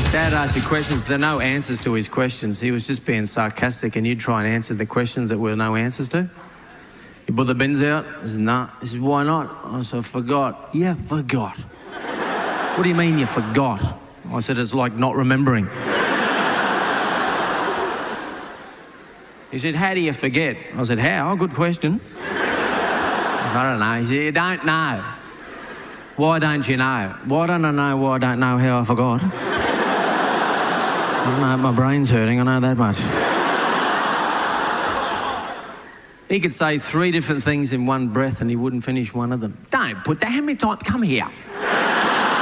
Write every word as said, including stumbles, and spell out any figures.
Dad asked you questions. There are no answers to his questions. He was just being sarcastic, and you'd try and answer the questions that were no answers to. You put the bins out? I said, no. He said, why not? I said, forgot. Yeah, forgot. What do you mean you forgot? I said, it's like not remembering. He said, how do you forget? I said, how? Good question. I said, I don't know. He said, you don't know. Why don't you know? Why don't I know why I don't know how I forgot? I don't know, my brain's hurting, I know that much. He could say three different things in one breath and he wouldn't finish one of them. Don't put that, how many times, come here.